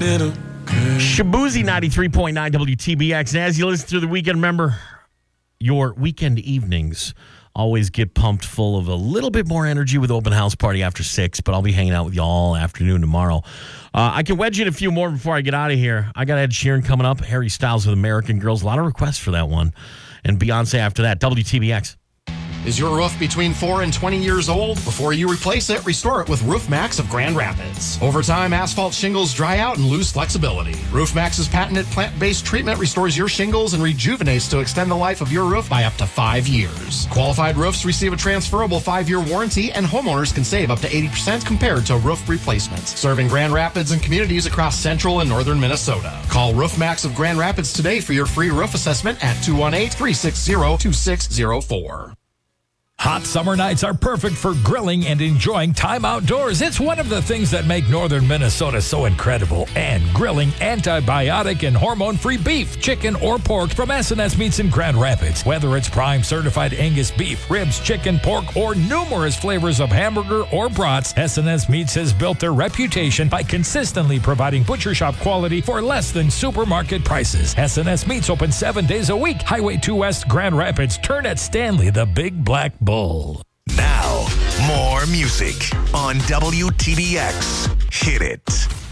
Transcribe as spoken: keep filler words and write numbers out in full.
little girl. Shabuzi ninety-three point nine W T B X. And as you listen through the weekend, remember, your weekend evenings always get pumped full of a little bit more energy with Open House Party after six, but I'll be hanging out with you all afternoon tomorrow. Uh, I can wedge in a few more before I get out of here. I got Ed Sheeran coming up, Harry Styles with American Girls. A lot of requests for that one. And Beyonce after that. W T B X. Is your roof between four and twenty years old? Before you replace it, restore it with Roof Max of Grand Rapids. Over time, asphalt shingles dry out and lose flexibility. Roof Max's patented plant-based treatment restores your shingles and rejuvenates to extend the life of your roof by up to five years. Qualified roofs receive a transferable five-year warranty, and homeowners can save up to eighty percent compared to roof replacements. Serving Grand Rapids and communities across central and northern Minnesota. Call Roof Max of Grand Rapids today for your free roof assessment at two one eight, three six zero, two six zero four. Hot summer nights are perfect for grilling and enjoying time outdoors. It's one of the things that make northern Minnesota so incredible. And grilling antibiotic and hormone-free beef, chicken, or pork from S and S Meats in Grand Rapids. Whether it's prime certified Angus beef, ribs, chicken, pork, or numerous flavors of hamburger or brats, S and S Meats has built their reputation by consistently providing butcher shop quality for less than supermarket prices. S and S Meats open seven days a week. Highway two West, Grand Rapids. Turn at Stanley, the Big Black Bull. Now, more music on W T B X. Hit it.